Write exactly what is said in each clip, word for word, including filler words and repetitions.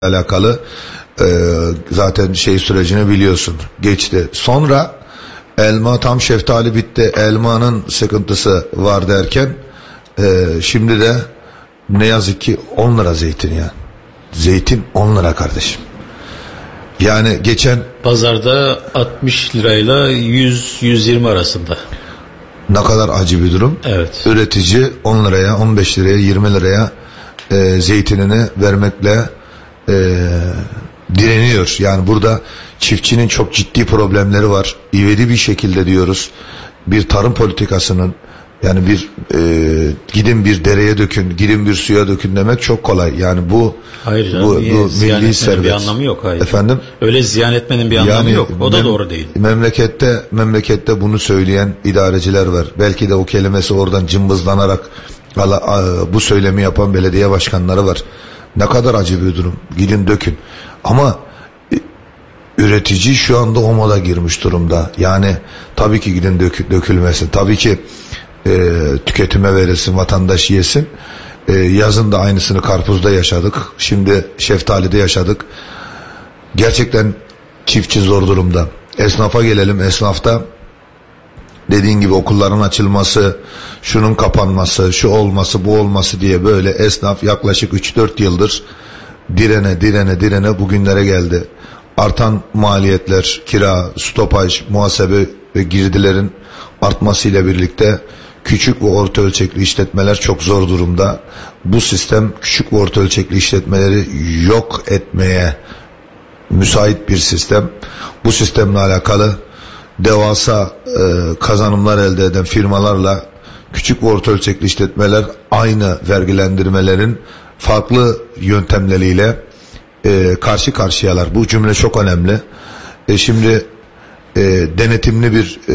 alakalı e, zaten şey sürecini biliyorsun, geçti. Sonra elma tam şeftali bitti, elmanın sıkıntısı var derken e, şimdi de ne yazık ki on lira zeytin ya. Zeytin on lira kardeşim. Yani geçen pazarda altmış lirayla yüz yüz yirmi arasında. Ne kadar acı bir durum. Evet. Üretici on liraya, on beş liraya, yirmi liraya e, zeytinini vermekle e, direniyor. Yani burada çiftçinin çok ciddi problemleri var. İvedi bir şekilde diyoruz, bir tarım politikasının, yani bir e, gidin bir dereye dökün, gidin bir suya dökün demek çok kolay. Yani bu hayır canım, bu, bu milli servet. Bir anlamı yok. Hayır. Efendim? Öyle ziyan etmenin bir anlamı yani yok. O da mem- doğru değil. Memlekette memlekette bunu söyleyen idareciler var. Belki de o kelimesi oradan cımbızlanarak bu söylemi yapan belediye başkanları var. Ne kadar acı bir durum. Gidin dökün. Ama üretici şu anda o moda girmiş durumda. Yani tabii ki gidin dök, dökülmesin. Tabii ki e, tüketime verilsin, vatandaş yesin. E, yazın da aynısını karpuzda yaşadık. Şimdi şeftalide yaşadık. Gerçekten çiftçi zor durumda. Esnafa gelelim. Esnafta dediğin gibi okulların açılması, şunun kapanması, şu olması, bu olması diye böyle esnaf yaklaşık üç dört yıldır direne direne direne bugünlere geldi. Artan maliyetler, kira, stopaj, muhasebe ve girdilerin artmasıyla birlikte küçük ve orta ölçekli işletmeler çok zor durumda. Bu sistem küçük ve orta ölçekli işletmeleri yok etmeye müsait bir sistem. Bu sistemle alakalı devasa e, kazanımlar elde eden firmalarla küçük ve orta ölçekli işletmeler aynı vergilendirmelerin farklı yöntemleriyle e, karşı karşıyalar. Bu cümle çok önemli. E, şimdi e, denetimli bir e,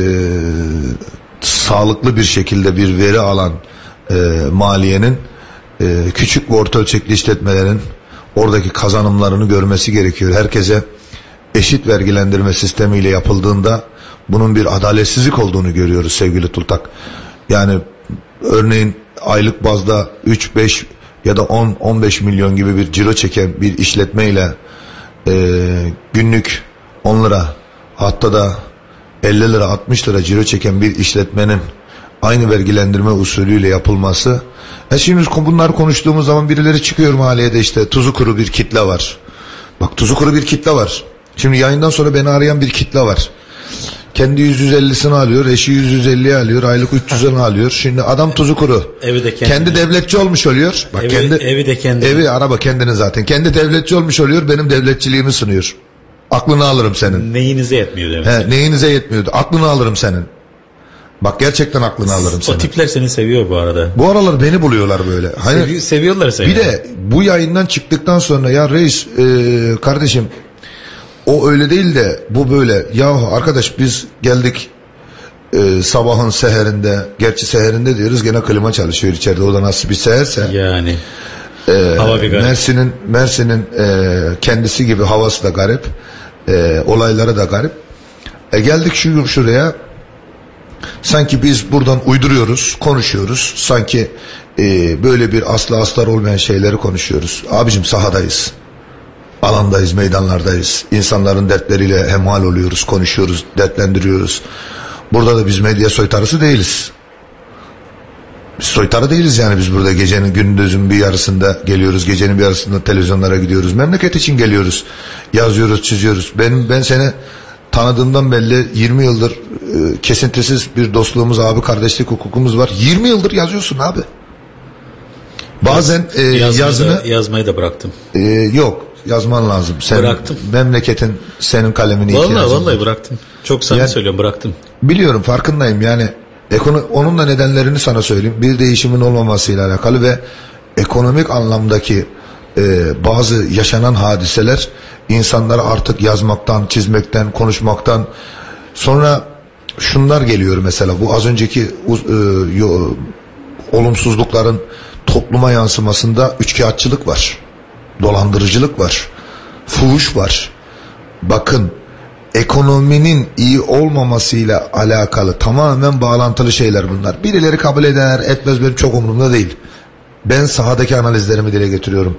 sağlıklı bir şekilde bir veri alan e, maliyenin e, küçük ve orta ölçekli işletmelerin oradaki kazanımlarını görmesi gerekiyor. Herkese eşit vergilendirme sistemiyle yapıldığında bunun bir adaletsizlik olduğunu görüyoruz sevgili Tultak. Yani örneğin aylık bazda üç beş ya da on on beş milyon gibi bir ciro çeken bir işletmeyle e, günlük on lira, hatta da elli lira altmış lira ciro çeken bir işletmenin aynı vergilendirme usulüyle yapılması. E şimdi bunlar konuştuğumuz zaman birileri çıkıyor mahallede, işte tuzu kuru bir kitle var. Bak, tuzu kuru bir kitle var. Şimdi yayından sonra beni arayan bir kitle var. Kendi yüz yüz ellisini alıyor, eşi yüz yüz elliyi alıyor, aylık üç yüzünü alıyor. Şimdi adam tuzu kuru. Evi de kendi devletçi olmuş oluyor. Bak, evi, kendi evi de kendi. Evi araba kendinin zaten. Kendi devletçi olmuş oluyor, benim devletçiliğimi sunuyor. Aklını alırım senin. Neyinize yetmiyor demek. He, neyinize yetmiyordu. Aklını alırım senin. Bak, gerçekten aklını alırım senin. O tipler seni seviyor bu arada. Bu aralar beni buluyorlar böyle. Hani, Sevi- seviyorlar seni. Bir de bu yayından çıktıktan sonra ya reis e, kardeşim o öyle değil de bu böyle. Ya arkadaş, biz geldik e, sabahın seherinde, gerçi seherinde diyoruz, gene klima çalışıyor içeride. O da nasıl bir seherse. Yani. E, Hava bir garip. Mersin'in Mersin'in e, kendisi gibi havası da garip. E, olayları da garip. E, geldik şu şuraya. Sanki biz buradan uyduruyoruz, konuşuyoruz. Sanki e, böyle bir aslı astar olmayan şeyleri konuşuyoruz. Abicim, sahadayız. Alandayız, meydanlardayız. İnsanların dertleriyle hemhal oluyoruz, konuşuyoruz, dertlendiriyoruz. Burada da biz medya soytarısı değiliz. Biz soytarı değiliz yani. Biz burada gecenin, gündüzün bir yarısında geliyoruz, gecenin bir yarısında televizyonlara gidiyoruz. Memleket için geliyoruz. Yazıyoruz, çiziyoruz. Ben, ben seni tanıdığımdan belli yirmi yıldır e, kesintisiz bir dostluğumuz, abi kardeşlik hukukumuz var. yirmi yıldır yazıyorsun abi. Bazen e, yazmayı yazını da, yazmayı da bıraktım. E, yok, yazman lazım. Sen, bıraktım. Memleketin senin kalemini vallahi, ihtiyacın var. Vallahi bıraktım. Çok samimi yani, söylüyorum, bıraktım. Biliyorum, farkındayım yani. Ekono, onun da nedenlerini sana söyleyeyim. Bir değişimin olmamasıyla alakalı ve ekonomik anlamdaki e, bazı yaşanan hadiseler insanları artık yazmaktan, çizmekten, konuşmaktan, sonra şunlar geliyor mesela, bu az önceki e, yo, olumsuzlukların topluma yansımasında üçkağıtçılık var, dolandırıcılık var, fuhuş var. Bakın, ekonominin iyi olmamasıyla alakalı tamamen bağlantılı şeyler bunlar. Birileri kabul eder etmez, benim çok umurumda değil. Ben sahadaki analizlerimi dile getiriyorum.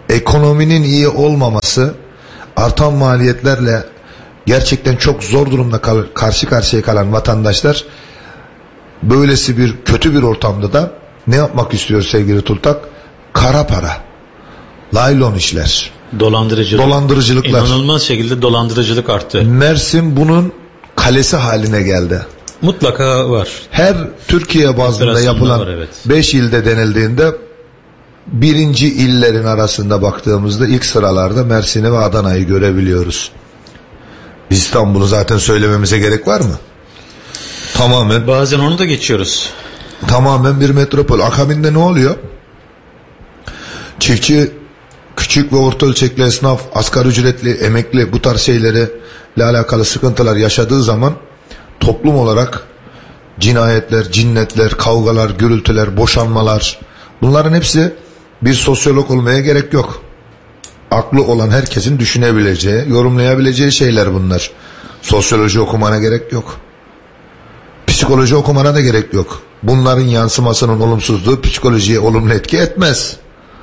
ekonominin iyi olmaması, artan maliyetlerle gerçekten çok zor durumda kal- karşı karşıya kalan vatandaşlar böylesi bir kötü bir ortamda da ne yapmak istiyor sevgili Tultak? Kara para, laylon işler, Dolandırıcılık. dolandırıcılıklar. İnanılmaz şekilde dolandırıcılık arttı. Mersin bunun kalesi haline geldi. Mutlaka var. Her Türkiye bazında Operasyonlar yapılan var, evet. beş ilde denildiğinde birinci illerin arasında baktığımızda ilk sıralarda Mersin'i ve Adana'yı görebiliyoruz. İstanbul'u zaten söylememize gerek var mı? Tamamen Bazen onu da geçiyoruz. tamamen bir metropol. Akabinde ne oluyor? Çiftçi, küçük ve orta ölçekli esnaf, asgari ücretli, emekli bu tarz şeyleri ile alakalı sıkıntılar yaşadığı zaman toplum olarak cinayetler, cinnetler, kavgalar, gürültüler, boşanmalar, bunların hepsi bir sosyolog olmaya gerek yok. Aklı olan herkesin düşünebileceği, yorumlayabileceği şeyler bunlar. Sosyoloji okumana gerek yok. Psikoloji okumana da gerek yok. Bunların yansımasının olumsuzluğu psikolojiye olumlu etki etmez.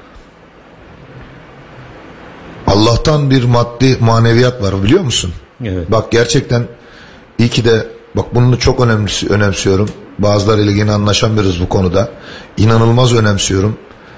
Allah'tan bir maddi maneviyat var, biliyor musun? Evet. Bak gerçekten iyi ki de bak bunu çok önemli, önemsiyorum. Bazılarıyla yine anlaşamıyoruz bu konuda. İnanılmaz önemsiyorum.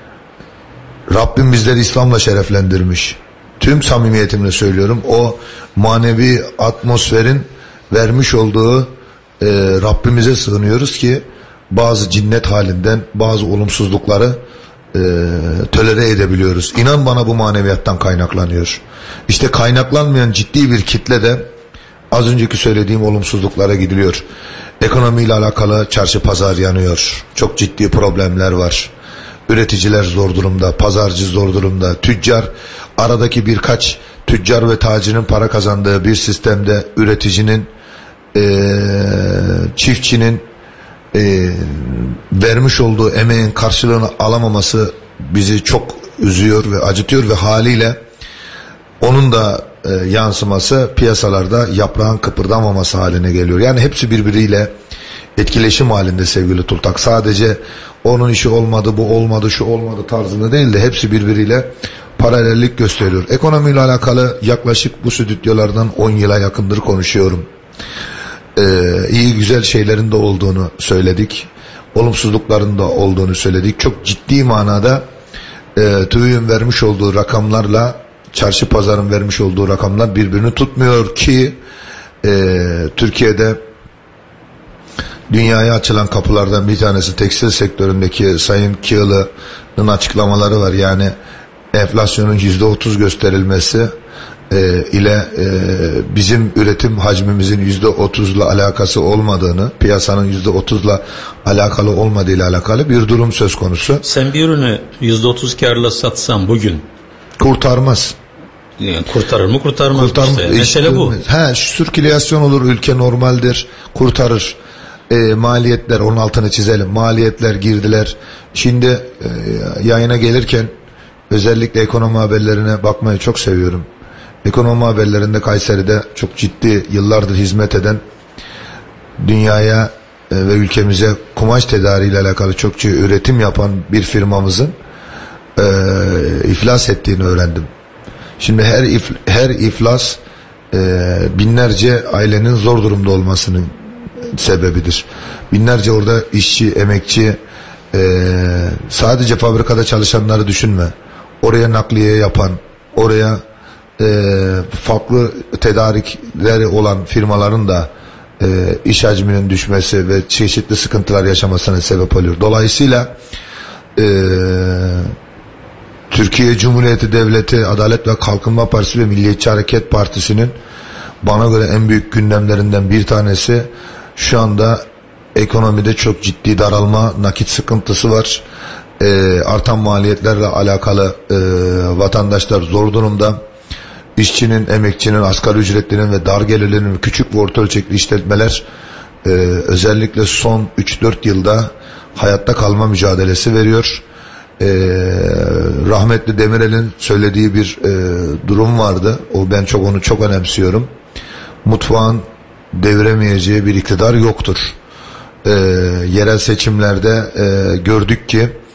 Rabbim bizleri İslam'la şereflendirmiş. Tüm samimiyetimle söylüyorum. O manevi atmosferin vermiş olduğu e, Rabbimize sığınıyoruz ki bazı cinnet halinden bazı olumsuzlukları e, tolere edebiliyoruz. İnan bana bu maneviyattan kaynaklanıyor. İşte kaynaklanmayan ciddi bir kitle de az önceki söylediğim olumsuzluklara gidiliyor. Ekonomiyle alakalı çarşı pazar yanıyor. Çok ciddi problemler var. Üreticiler zor durumda, pazarcı zor durumda, tüccar, aradaki birkaç tüccar ve tacirinin para kazandığı bir sistemde üreticinin, ee, çiftçinin ee, vermiş olduğu emeğin karşılığını alamaması bizi çok üzüyor ve acıtıyor ve haliyle onun da e, yansıması piyasalarda yaprağın kıpırdamaması haline geliyor. Yani hepsi birbiriyle etkileşim halinde sevgili Tultak. Sadece onun işi olmadı, bu olmadı, şu olmadı tarzında değil de hepsi birbiriyle paralellik gösteriyor. Ekonomiyle alakalı yaklaşık bu stüdyolardan on yıla yakındır konuşuyorum. Ee, iyi güzel şeylerin de olduğunu söyledik. Olumsuzlukların da olduğunu söyledik. Çok ciddi manada e, TÜİK'in vermiş olduğu rakamlarla çarşı pazarın vermiş olduğu rakamlar birbirini tutmuyor ki e, Türkiye'de dünyaya açılan kapılardan bir tanesi tekstil sektöründeki Sayın Kığılı'nın açıklamaları var. Yani enflasyonun yüzde otuz gösterilmesi e, ile e, bizim üretim hacmimizin yüzde otuzla alakası olmadığını, piyasanın yüzde otuzla alakalı olmadığı ile alakalı bir durum söz konusu. Sen bir ürünü yüzde otuz karla satsan bugün Kurtarmaz. yani kurtarır mı kurtarmaz Kurtar, işte. Mesele işte, bu. He, sirkülasyon olur, ülke normaldir, kurtarır. E, maliyetler, onun altını çizelim. Maliyetler, girdiler. Şimdi e, yayına gelirken özellikle ekonomi haberlerine bakmayı çok seviyorum. Ekonomi haberlerinde Kayseri'de çok ciddi yıllardır hizmet eden, dünyaya e, ve ülkemize kumaş tedariğiyle alakalı çokça üretim yapan bir firmamızın e, iflas ettiğini öğrendim. Şimdi her if, her iflas e, binlerce ailenin zor durumda olmasının sebebidir. Binlerce orada işçi, emekçi, e, sadece fabrikada çalışanları düşünme. Oraya nakliye yapan, oraya e, farklı tedarikleri olan firmaların da e, iş hacminin düşmesi ve çeşitli sıkıntılar yaşamasına sebep oluyor. Dolayısıyla e, Türkiye Cumhuriyeti Devleti Adalet ve Kalkınma Partisi ve Milliyetçi Hareket Partisi'nin bana göre en büyük gündemlerinden bir tanesi şu anda ekonomide çok ciddi daralma, nakit sıkıntısı var. Ee, artan maliyetlerle alakalı e, vatandaşlar zor durumda. İşçinin, emekçinin, asgari ücretlinin ve dar gelirlinin küçük ve orta ölçekli işletmeler e, özellikle son üç dört yılda hayatta kalma mücadelesi veriyor. Ee, rahmetli Demirel'in söylediği bir e, durum vardı. O ben çok onu çok önemsiyorum. Mutfağın deviremeyeceği bir iktidar yoktur. Ee, yerel seçimlerde e, gördük ki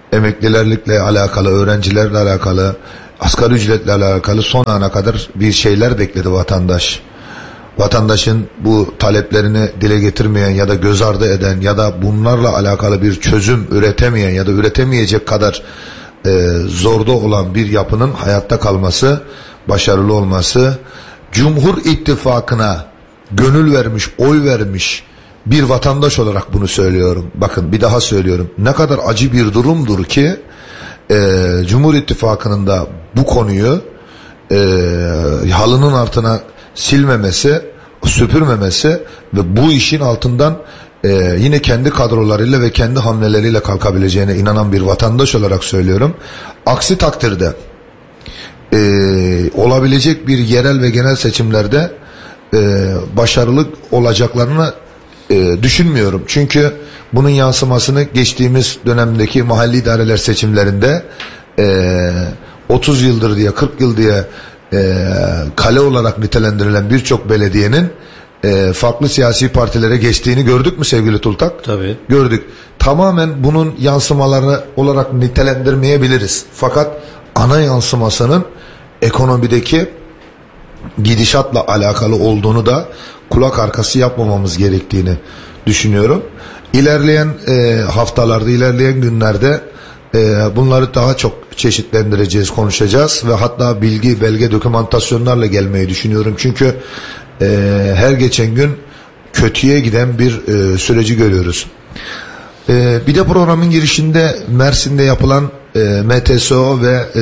emeklilerlikle alakalı, öğrencilerle alakalı, asgari ücretle alakalı son ana kadar bir şeyler bekledi vatandaş. Vatandaşın bu taleplerini dile getirmeyen ya da göz ardı eden ya da bunlarla alakalı bir çözüm üretemeyen ya da üretemeyecek kadar e, zorda olan bir yapının hayatta kalması, başarılı olması, Cumhur İttifakı'na gönül vermiş, oy vermiş bir vatandaş olarak bunu söylüyorum. Bakın bir daha söylüyorum. Ne kadar acı bir durumdur ki e, Cumhur İttifakı'nın da bu konuyu e, halının altına silmemesi, süpürmemesi ve bu işin altından e, yine kendi kadrolarıyla ve kendi hamleleriyle kalkabileceğine inanan bir vatandaş olarak söylüyorum. Aksi takdirde e, olabilecek bir yerel ve genel seçimlerde e, başarılı olacaklarını e, düşünmüyorum. Çünkü bunun yansımasını geçtiğimiz dönemdeki mahalli idareler seçimlerinde e, otuz yıldır diye, kırk yıl diye e, kale olarak nitelendirilen birçok belediyenin e, farklı siyasi partilere geçtiğini gördük mü sevgili Tultak? Tabii. Gördük. Tamamen bunun yansımaları olarak nitelendirmeyebiliriz. Fakat ana yansımasının ekonomideki gidişatla alakalı olduğunu da kulak arkası yapmamamız gerektiğini düşünüyorum. İlerleyen e, haftalarda, ilerleyen günlerde e, bunları daha çok çeşitlendireceğiz, konuşacağız ve hatta bilgi, belge, dokümantasyonlarla gelmeyi düşünüyorum. Çünkü e, her geçen gün kötüye giden bir e, süreci görüyoruz. E, bir de programın girişinde Mersin'de yapılan e, M T S O ve e,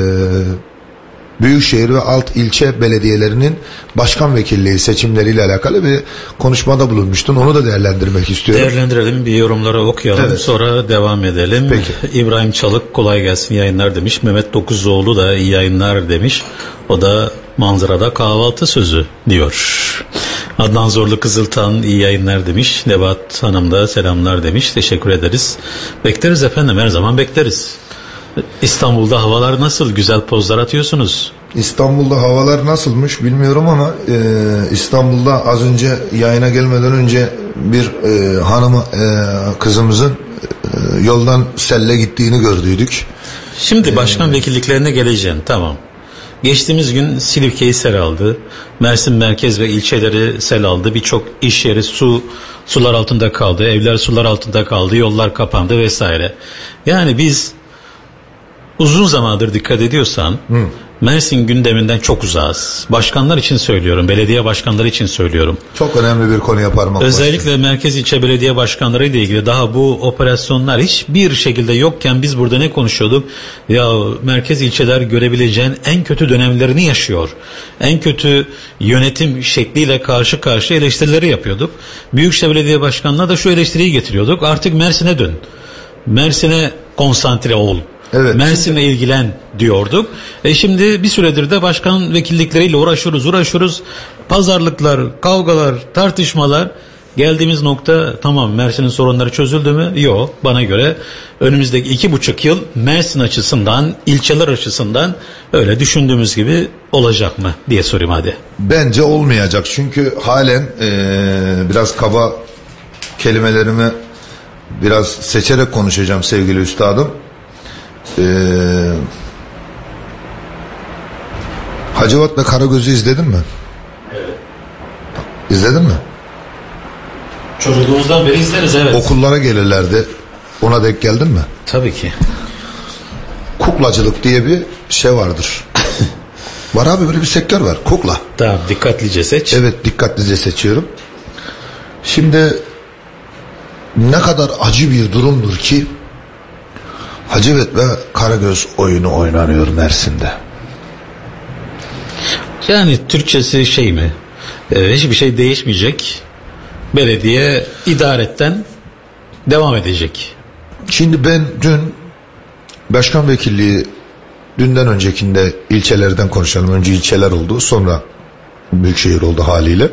Büyükşehir ve alt ilçe belediyelerinin başkan vekilliği seçimleriyle alakalı bir konuşmada bulunmuştun. Onu da değerlendirmek istiyorum. Değerlendirelim, bir yorumları okuyalım, evet. Sonra devam edelim. Peki. İbrahim Çalık kolay gelsin yayınlar demiş. Mehmet Dokuzoğlu da iyi yayınlar demiş. O da manzarada kahvaltı sözü diyor. Adnan Zorlu Kızıltan iyi yayınlar demiş. Nebat Hanım da selamlar demiş. Teşekkür ederiz. Bekleriz efendim, her zaman bekleriz. İstanbul'da havalar nasıl? Güzel pozlar atıyorsunuz. İstanbul'da havalar nasılmış bilmiyorum ama e, İstanbul'da az önce yayına gelmeden önce bir e, hanımı e, kızımızın e, yoldan selle gittiğini gördüydük. Şimdi başkan ee, vekilliklerine geleceğim, tamam. Geçtiğimiz gün Silifke'yi sel aldı. Mersin merkez ve ilçeleri sel aldı. Birçok iş yeri su sular altında kaldı. Evler sular altında kaldı. Yollar kapandı vesaire. Yani biz uzun zamandır dikkat ediyorsan Hı. Mersin gündeminden çok uzağız. Başkanlar için söylüyorum, belediye başkanları için söylüyorum. Çok önemli bir konuya parmak bastı. Özellikle merkez ilçe belediye başkanları ile ilgili daha bu operasyonlar hiçbir şekilde yokken biz burada ne konuşuyorduk? Ya merkez ilçeler görebileceğin en kötü dönemlerini yaşıyor. En kötü yönetim şekliyle karşı karşıya eleştirileri yapıyorduk. Büyükşehir belediye başkanına da şu eleştiriyi getiriyorduk. Artık Mersin'e dön. Mersin'e konsantre ol. Evet. Mersin'le ilgilen diyorduk. E şimdi bir süredir de başkan vekillikleriyle uğraşıyoruz, uğraşıyoruz. Pazarlıklar, kavgalar, tartışmalar. Geldiğimiz nokta tamam, Mersin'in sorunları çözüldü mü? Yok. Bana göre önümüzdeki iki buçuk yıl Mersin açısından, ilçeler açısından öyle düşündüğümüz gibi olacak mı diye sorayım hadi. Bence olmayacak. Çünkü halen ee, biraz kaba kelimelerimi biraz seçerek konuşacağım sevgili üstadım. Ee, Hacivat ve Karagöz'ü izledin mi? Evet. İzledin mi? Çocukluğumuzdan beri izleriz, evet. Okullara gelirlerdi. Ona denk geldin mi? Tabii ki. Kuklacılık diye bir şey vardır. Var abi, böyle bir sektör var. Kukla. Tamam, dikkatlice seç. Evet, dikkatlice seçiyorum. Şimdi ne kadar acı bir durumdur ki Hacivat ve Karagöz oyunu oynanıyor Mersin'de. Yani Türkçesi şey mi? Ee, hiçbir şey değişmeyecek. Belediye idaretten devam edecek. Şimdi ben dün başkan vekilliği, dünden öncekinde ilçelerden konuşalım. Önce ilçeler oldu, sonra büyükşehir oldu haliyle.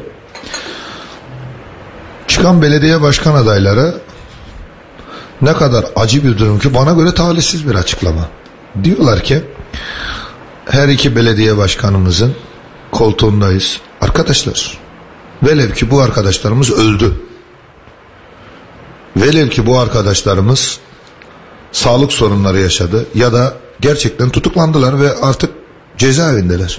Çıkan belediye başkan adayları ne kadar acı bir durum ki, bana göre talihsiz bir açıklama. Diyorlar ki her iki belediye başkanımızın koltuğundayız. Arkadaşlar, velev ki bu arkadaşlarımız öldü. Velev ki bu arkadaşlarımız sağlık sorunları yaşadı ya da gerçekten tutuklandılar ve artık cezaevindeler.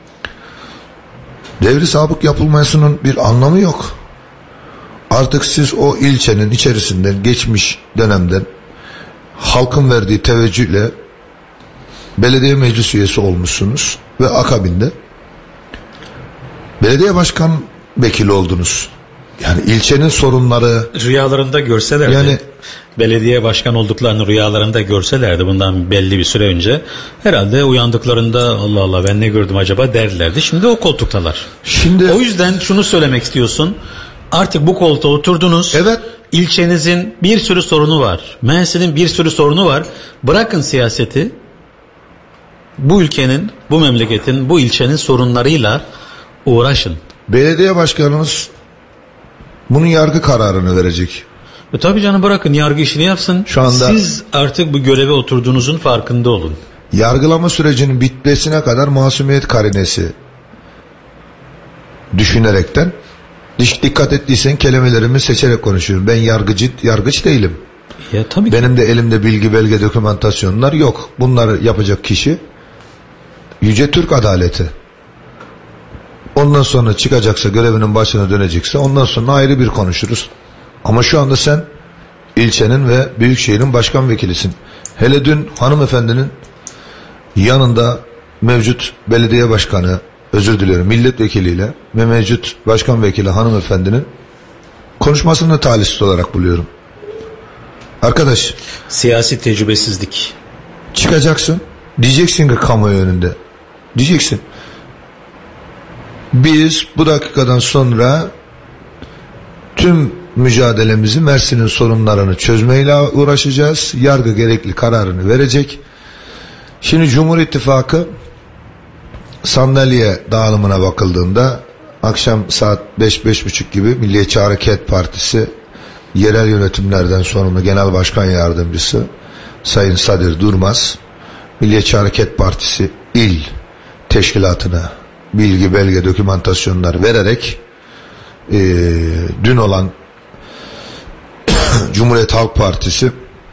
Devri sabık yapılmasının bir anlamı yok. Artık siz o ilçenin içerisinden geçmiş dönemden halkın verdiği teveccühle belediye meclis üyesi olmuşsunuz ve akabinde belediye başkan vekili oldunuz. Yani ilçenin sorunları rüyalarında görselerdi. Yani belediye başkan olduklarını rüyalarında görselerdi bundan belli bir süre önce herhalde uyandıklarında Allah Allah ben ne gördüm acaba derlerdi. Şimdi o koltuktalar. Şimdi o yüzden şunu söylemek istiyorsun. Artık bu koltuğa oturdunuz. Evet. İlçenizin bir sürü sorunu var. Mersin'in bir sürü sorunu var. Bırakın siyaseti. Bu ülkenin, bu memleketin, bu ilçenin sorunlarıyla uğraşın. Belediye başkanımız bunun yargı kararını verecek. E tabii canım, bırakın yargı işini yapsın. Şu anda siz artık bu göreve oturduğunuzun farkında olun. Yargılama sürecinin bitmesine kadar masumiyet karinesi düşünerekten, dikkat ettiysen kelimelerimi seçerek konuşuyorum. Ben yargıcı, yargıç değilim. Ya tabii Benim ki. de elimde bilgi, belge, dokümantasyonlar yok. Bunları yapacak kişi Yüce Türk Adaleti. Ondan sonra çıkacaksa, görevinin başına dönecekse ondan sonra ayrı bir konuşuruz. Ama şu anda sen ilçenin ve büyükşehirin başkan vekilisin. Hele dün hanımefendinin yanında mevcut belediye başkanı, özür diliyorum, milletvekiliyle ve mevcut başkan vekili hanımefendinin konuşmasını talihsiz olarak buluyorum. Arkadaş, siyasi tecrübesizlik. Çıkacaksın, diyeceksin ki kamuoyu önünde, diyeceksin biz bu dakikadan sonra tüm mücadelemizi Mersin'in sorunlarını çözmeyle uğraşacağız. Yargı gerekli kararını verecek. Şimdi Cumhur İttifakı sandalye dağılımına bakıldığında akşam saat beş beş buçuk gibi Milliyetçi Hareket Partisi yerel yönetimlerden sorumlu Genel Başkan Yardımcısı Sayın Sadir Durmaz, Milliyetçi Hareket Partisi il teşkilatına bilgi, belge, dokümantasyonlar vererek e, dün olan Cumhuriyet Halk Partisi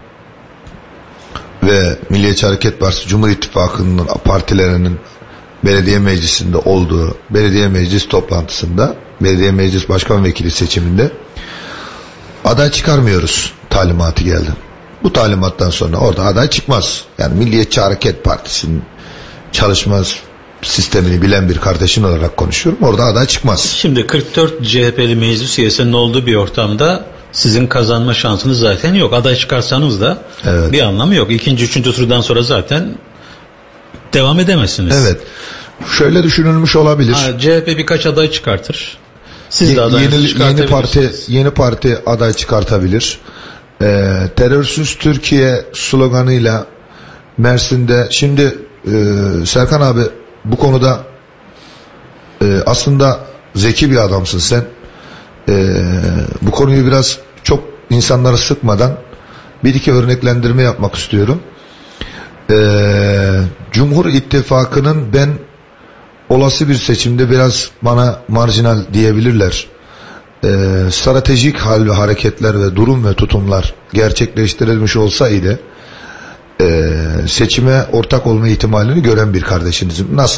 ve Milliyetçi Hareket Partisi Cumhur İttifakı'nın partilerinin belediye meclisinde olduğu belediye meclis toplantısında, belediye meclis başkan vekili seçiminde aday çıkarmıyoruz talimatı geldi. Bu talimattan sonra orada aday çıkmaz. Yani Milliyetçi Hareket Partisi'nin çalışma sistemini bilen bir kardeşin olarak konuşuyorum. Orada aday çıkmaz. Şimdi kırk dört C H P'li meclis üyesinin olduğu bir ortamda sizin kazanma şansınız zaten yok. Aday çıkarsanız da evet, bir anlamı yok. İkinci, üçüncü turdan sonra zaten devam edemezsiniz. Evet. Şöyle düşünülmüş olabilir. Ha, C H P birkaç aday çıkartır. Siz Ye- de adayınızı yeni, yeni parti çıkartabilirsiniz. yeni parti aday çıkartabilir. Ee, terörsüz Türkiye sloganıyla Mersin'de şimdi e, Serkan abi bu konuda e, aslında zeki bir adamsın sen. E, bu konuyu biraz çok insanları sıkmadan bir iki örneklendirme yapmak istiyorum. E, Cumhur İttifakı'nın ben olası bir seçimde biraz bana marjinal diyebilirler. E, stratejik hal ve hareketler ve durum ve tutumlar gerçekleştirilmiş olsaydı e, seçime ortak olma ihtimalini gören bir kardeşinizim. Nasıl?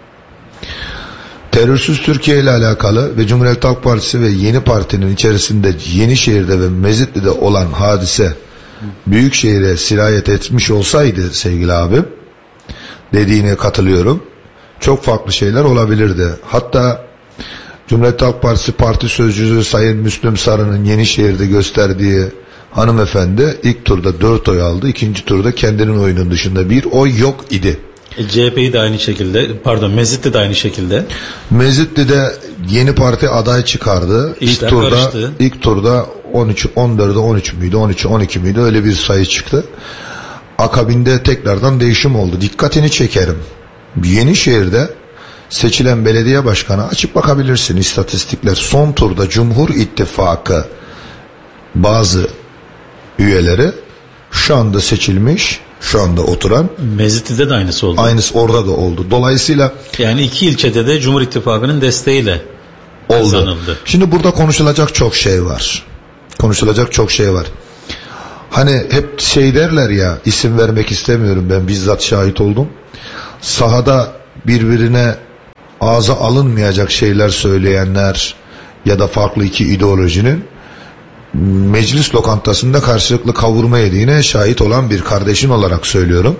Terörsüz Türkiye ile alakalı ve Cumhuriyet Halk Partisi ve yeni partinin içerisinde Yenişehir'de ve Mezitli'de olan hadise Büyükşehir'e sirayet etmiş olsaydı sevgili abim, dediğine katılıyorum, çok farklı şeyler olabilirdi. Hatta Cumhuriyet Halk Partisi Parti Sözcüsü Sayın Müslüm Sarı'nın Yenişehir'de gösterdiği hanımefendi ilk turda dört oy aldı. İkinci turda kendinin oyunun dışında bir oy yok idi. E, C H P'yi de aynı şekilde, pardon Mezitli de aynı şekilde. Mezitli'de yeni parti aday çıkardı. İşler ilk turda karıştı. ilk turda on üç on dörde on üç müydü? on üç on iki müydü? Öyle bir sayı çıktı. Akabinde tekrardan değişim oldu. Dikkatini çekerim. Yenişehir'de seçilen belediye başkanı açıp bakabilirsin istatistikler. Son turda Cumhur İttifakı bazı üyeleri şu anda seçilmiş, şu anda oturan. Mezitli'de de aynısı oldu. Aynısı orada da oldu. Dolayısıyla yani iki ilçede de Cumhur İttifakı'nın desteğiyle oldu. kazanıldı. Şimdi burada konuşulacak çok şey var. Konuşulacak çok şey var. Hani hep şey derler ya, isim vermek istemiyorum, ben bizzat şahit oldum. Sahada birbirine ağza alınmayacak şeyler söyleyenler ya da farklı iki ideolojinin meclis lokantasında karşılıklı kavurma yediğine şahit olan bir kardeşin olarak söylüyorum.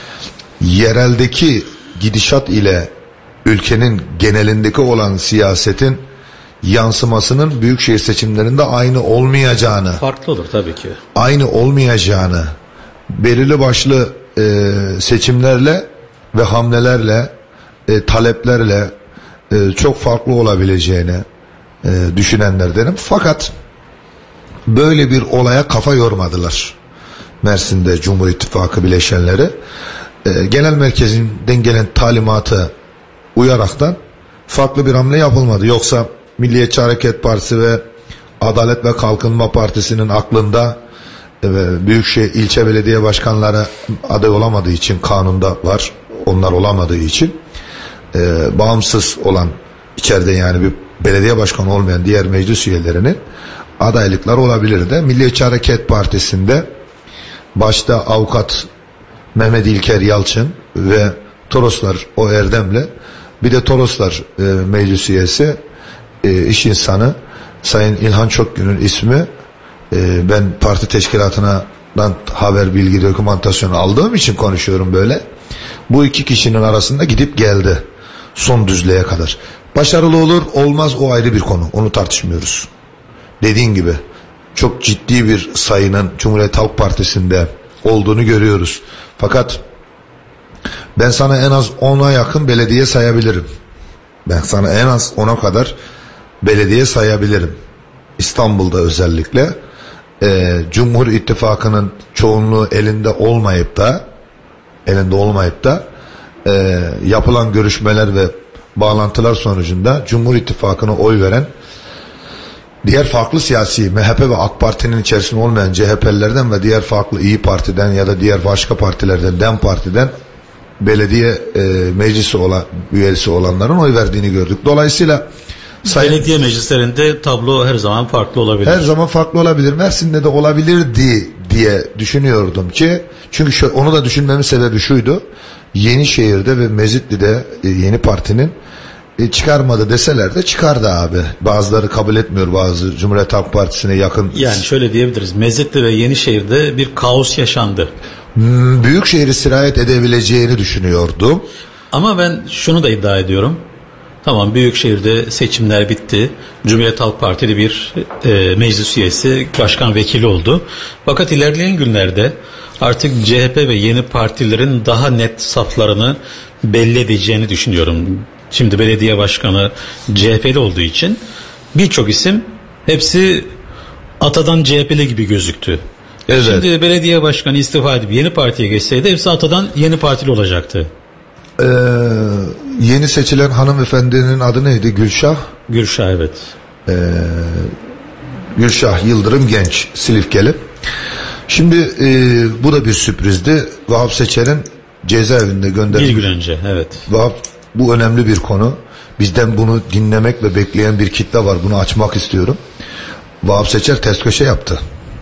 Yereldeki gidişat ile ülkenin genelindeki olan siyasetin yansımasının büyükşehir seçimlerinde aynı olmayacağını, Farklı olur tabii ki. aynı olmayacağını, belirli başlı e, seçimlerle ve hamlelerle, e, taleplerle e, çok farklı olabileceğini e, düşünenlerdenim. Fakat böyle bir olaya kafa yormadılar Mersin'de Cumhur İttifakı bileşenleri. E, genel merkezinden gelen talimatı uyaraktan farklı bir hamle yapılmadı. Yoksa Milliyetçi Hareket Partisi ve Adalet ve Kalkınma Partisi'nin aklında e, büyükşehir ilçe belediye başkanları aday olamadığı için, kanunda var, onlar olamadığı için e, bağımsız olan, içeride yani bir belediye başkanı olmayan diğer meclis üyelerinin adaylıkları olabilirdi. Milliyetçi Hareket Partisi'nde başta avukat Mehmet İlker Yalçın ve Toroslar o Erdem'le, bir de Toroslar e, meclis üyesi, e, iş insanı Sayın İlhan Çokgün'ün ismi, e, ben parti teşkilatından haber, bilgi, dokümantasyon aldığım için konuşuyorum böyle. Bu iki kişinin arasında gidip geldi son düzlüğe kadar. Başarılı olur olmaz o ayrı bir konu, onu tartışmıyoruz. Dediğin gibi çok ciddi bir sayının Cumhuriyet Halk Partisi'nde olduğunu görüyoruz. Fakat ben sana en az ona yakın belediye sayabilirim. Ben sana en az ona kadar belediye sayabilirim. İstanbul'da özellikle e, Cumhur İttifakı'nın çoğunluğu elinde olmayıp da elinde olmayıp da e, yapılan görüşmeler ve bağlantılar sonucunda Cumhur İttifakı'na oy veren diğer farklı siyasi M H P ve AK Parti'nin içerisinde olmayan C H P'lilerden ve diğer farklı İyi Parti'den ya da diğer başka partilerden, DEM Parti'den belediye e, meclisi olan, üyesi olanların oy verdiğini gördük. Dolayısıyla Sayın... Belediye meclislerinde tablo her zaman farklı olabilir. Her zaman farklı olabilir. Mersin'de de olabilirdi diye düşünüyordum ki, çünkü şu, onu da düşünmemin sebebi şuydu. Yenişehir'de ve Mezitli'de e, yeni partinin e, çıkarmadı deseler de çıkardı abi. Bazıları kabul etmiyor, bazı Cumhuriyet Halk Partisi'ne yakın. Yani şöyle diyebiliriz. Mezitli ve Yenişehir'de bir kaos yaşandı. Hmm, Büyükşehir'i sirayet edebileceğini düşünüyordum. Ama ben şunu da iddia ediyorum. Tamam, Büyükşehir'de seçimler bitti. Cumhuriyet Halk Partili bir e, meclis üyesi başkan vekili oldu. Fakat ilerleyen günlerde artık C H P ve yeni partilerin daha net saflarını belli edeceğini düşünüyorum. Şimdi belediye başkanı C H P'li olduğu için birçok isim, hepsi atadan C H P'li gibi gözüktü. Evet. Şimdi belediye başkanı istifa edip yeni partiye geçseydi hepsi atadan yeni partili olacaktı. Ee, yeni seçilen hanımefendinin adı neydi? Gülşah? Gülşah, evet. Ee, Gülşah Yıldırım Genç, Silifkeli. Şimdi e, bu da bir sürprizdi. Vahap Seçer'in cezaevinde gönderildi. Bir gün önce, evet. Vahap, bu önemli bir konu. Bizden bunu dinlemek ve bekleyen bir kitle var. Bunu açmak istiyorum. Vahap Seçer ters köşe yaptı.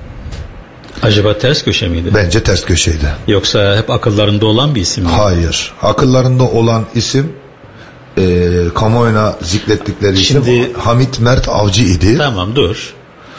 Acaba ters köşe miydi? Bence ters köşeydi. Yoksa hep akıllarında olan bir isim mi? Hayır. Akıllarında olan isim, e, kamuoyuna zikrettikleri Şimdi, isim Hamit Mert Avcı idi. Tamam, dur.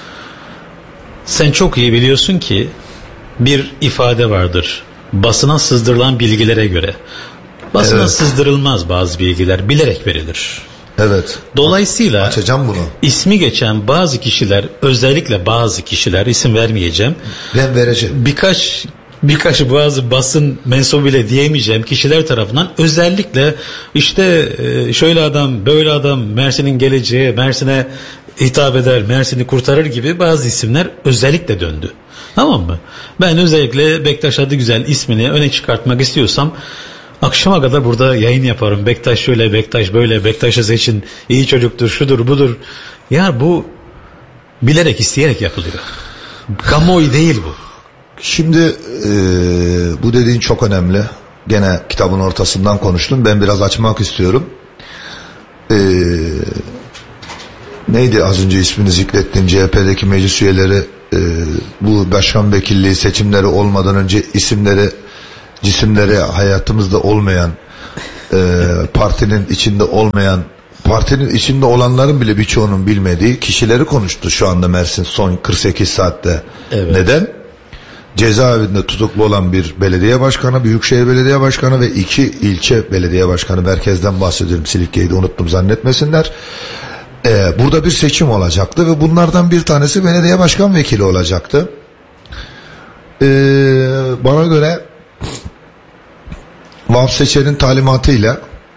Sen çok iyi biliyorsun ki bir ifade vardır. Basına sızdırılan bilgilere göre. Basına evet. sızdırılmaz bazı bilgiler, bilerek verilir. Evet. Dolayısıyla açacağım bunu. İsmi geçen bazı kişiler, özellikle bazı kişiler, isim vermeyeceğim. Ben vereceğim. Birkaç birkaç bazı basın mensubu bile diyemeyeceğim kişiler tarafından özellikle işte şöyle adam, böyle adam, Mersin'in geleceği, Mersin'e hitap eder, Mersin'i kurtarır gibi bazı isimler özellikle döndü. Tamam mı? Ben özellikle Bektaş Adıgüzel ismini öne çıkartmak istiyorsam akşama kadar burada yayın yaparım. Bektaş şöyle, Bektaş böyle, Bektaş'ı seçin, iyi çocuktur, şudur, budur. Ya bu bilerek, isteyerek yapılıyor. Kamuoyu değil bu. Şimdi e, bu dediğin çok önemli. Gene kitabın ortasından konuştum. Ben biraz açmak istiyorum. E, neydi az önce ismini zikrettiğim C H P'deki meclis üyeleri e, bu başkan vekilliği seçimleri olmadan önce isimleri, cisimleri hayatımızda olmayan, e, partinin içinde olmayan, partinin içinde olanların bile birçoğunun bilmediği kişileri konuştu şu anda Mersin son kırk sekiz saatte. Evet. Neden? Cezaevinde tutuklu olan bir belediye başkanı, Büyükşehir Belediye Başkanı ve iki ilçe belediye başkanı, merkezden bahsediyorum, Silifke'yi de unuttum zannetmesinler. Ee, burada bir seçim olacaktı ve bunlardan bir tanesi belediye başkan vekili olacaktı. Ee, bana göre Vahap Seçer'in talimatıyla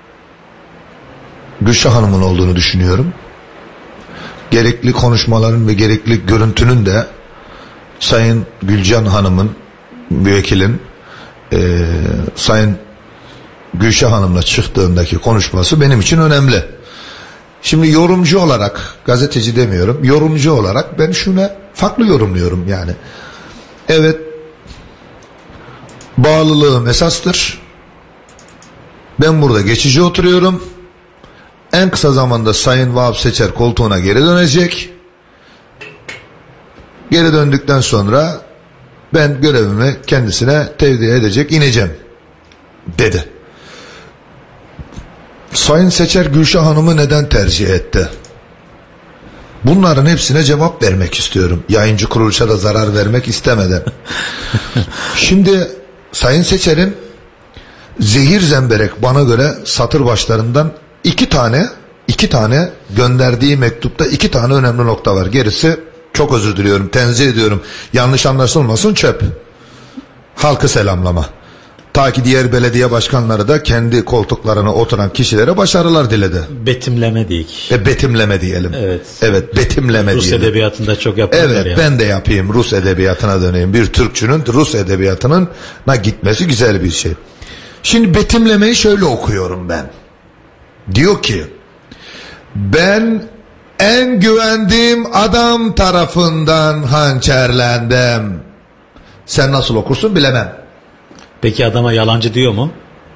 Gülşah Hanım'ın olduğunu düşünüyorum. Gerekli konuşmaların ve gerekli görüntünün de Sayın Gülcan Hanım'ın, müvekkilin e, Sayın Gülşah Hanım'la çıktığındaki konuşması benim için önemli. Şimdi yorumcu olarak, gazeteci demiyorum, yorumcu olarak ben şuna farklı yorumluyorum yani. Evet, bağlılığım esastır. Ben burada geçici oturuyorum. En kısa zamanda Sayın Vahap Seçer koltuğuna geri dönecek. Geri döndükten sonra ben görevimi kendisine tevdi edecek, ineceğim dedi. Sayın Seçer Gülşah Hanım'ı neden tercih etti? Bunların hepsine cevap vermek istiyorum. Yayıncı kuruluşa da zarar vermek istemeden. Şimdi Sayın Seçer'in zehir zemberek bana göre satır başlarından iki tane iki tane gönderdiği mektupta iki tane önemli nokta var. Gerisi çok özür diliyorum, tenzih ediyorum. Yanlış anlaşılmasın, çöp. Halkı selamlama. Ta ki diğer belediye başkanları da kendi koltuklarına oturan kişilere başarılar diledi. Betimleme değil. E, betimleme diyelim. Evet. Evet, betimleme Rus diyelim. edebiyatında çok yaparlar Evet, yani. ben de yapayım, Rus edebiyatına döneyim. Bir Türkçünün Rus edebiyatına gitmesi güzel bir şey. Şimdi betimlemeyi şöyle okuyorum ben. Diyor ki, ben en güvendiğim adam tarafından hançerlendim. Sen nasıl okursun bilemem. Peki adama yalancı diyor mu?